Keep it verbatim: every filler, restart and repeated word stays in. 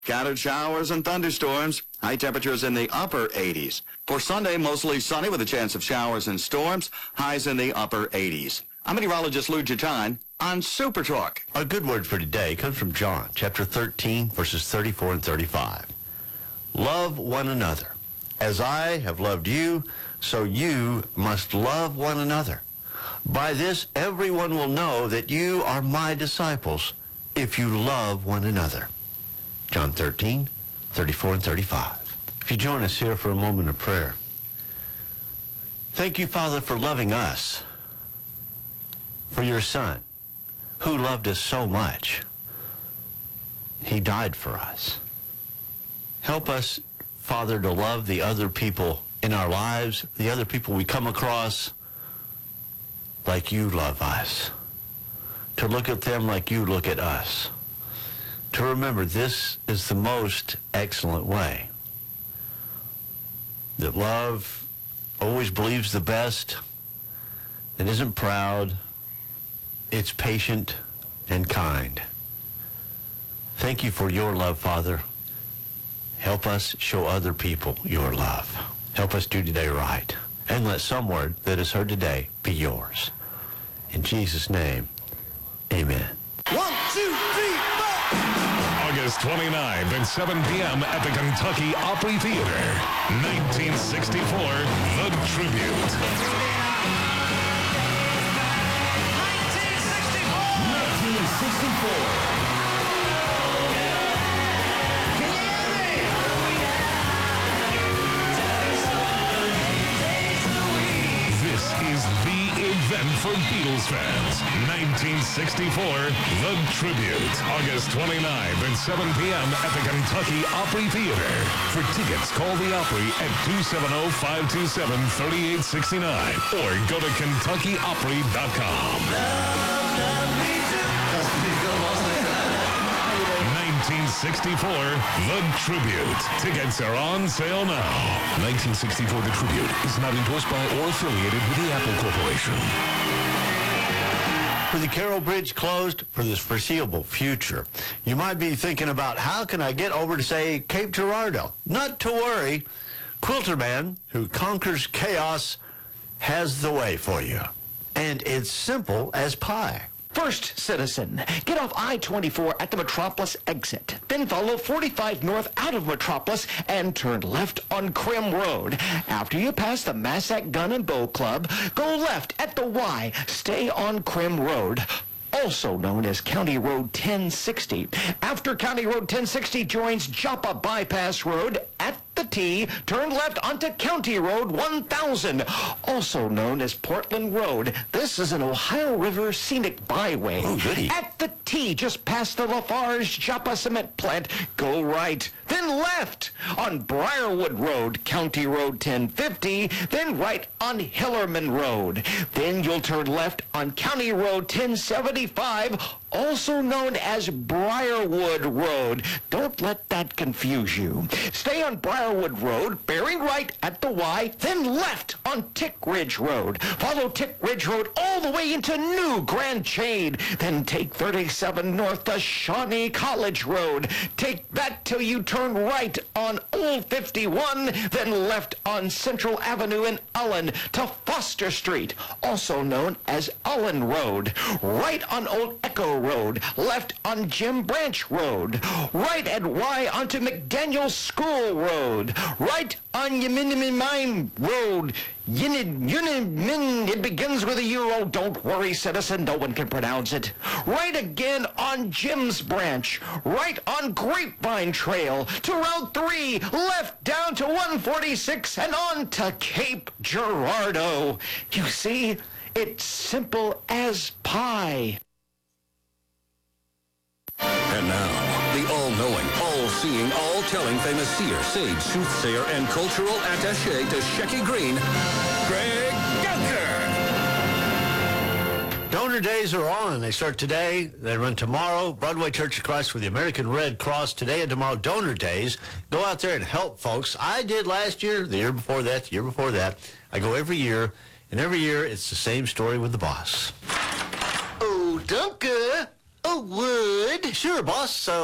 Scattered showers and thunderstorms. High temperatures in the upper eighties. For Sunday, mostly sunny with a chance of showers and storms. Highs in the upper eighties. I'm meteorologist Lou Jatine on Super Talk. Our good word for today comes from John, chapter thirteen, verses thirty-four and thirty-five. Love one another. As I have loved you, so you must love one another. By this, everyone will know that you are my disciples, if you love one another. John thirteen, thirty-four and thirty-five. If you join us here for a moment of prayer. Thank you, Father, for loving us, for your Son, who loved us so much. He died for us. Help us, Father, to love the other people in our lives, the other people we come across, like you love us. To look at them like you look at us. To remember this is the most excellent way. That love always believes the best, that isn't proud, it's patient and kind. Thank you for your love, Father. Help us show other people your love. Help us do today right. And let some word that is heard today be yours. In Jesus' name, amen. One, two, three, four. August twenty-ninth at seven p.m. at the Kentucky Opry Theater. nineteen sixty-four, The Tribute. nineteen sixty-four. This is the event for Beatles fans. nineteen sixty-four, The Tribute. August twenty-ninth at seven p.m. at the Kentucky Opry Theater. For tickets, call the Opry at two seven zero, five two seven, three eight six nine or go to kentucky opry dot com. nineteen sixty-four, The Tribute. Tickets are on sale now. nineteen sixty-four, The Tribute is not endorsed by or affiliated with the Apple Corporation. With the Carroll Bridge closed for the foreseeable future, you might be thinking about how can I get over to, say, Cape Girardeau? Not to worry. Quilterman, who conquers chaos, has the way for you. And it's simple as pie. First, citizen, get off I twenty-four at the Metropolis exit. Then follow forty-five north out of Metropolis and turn left on Krim Road. After you pass the Massac Gun and Bow Club, go left at the Y. Stay on Krim Road, also known as County Road ten sixty. After County Road ten sixty joins Joppa Bypass Road at the T, turn left onto County Road one thousand, also known as Portland Road. This is an Ohio River scenic byway. Oh, goody. At the T, just past the Lafarge Joppa Cement Plant, go right, then left on Briarwood Road, County Road ten fifty, then right on Hillerman Road. Then you'll turn left on County Road ten seventy-five, also known as Briarwood Road. Don't let that confuse you. Stay on Briarwood Road, bearing right at the Y, then left on Tick Ridge Road. Follow Tick Ridge Road all the way into New Grand Shade. Then take thirty-seven north to Shawnee College Road. Take that till you turn right on Old fifty-one, then left on Central Avenue in Ullen to Foster Street, also known as Ullen Road. Right on Old Echo Road, left on Jim Branch Road, right at Y onto McDaniel School Road, right on Yeminimin Mine Road, Yinid, Yunimin, it begins with a euro, don't worry, citizen, no one can pronounce it. Right again on Jim's Branch, right on Grapevine Trail, to Route three, left down to one forty-six, and on to Cape Girardeau. You see, it's simple as pie. And now, the all-knowing, all-seeing, all-telling famous seer, sage, soothsayer, and cultural attaché to Shecky Green, Greg Dunker. Donor days are on. They start today. They run tomorrow. Broadway Church of Christ with the American Red Cross today and tomorrow. Donor days. Go out there and help folks. I did last year, the year before that, the year before that. I go every year, and every year it's the same story with the boss. Oh, Dunker. A word? Sure, boss. So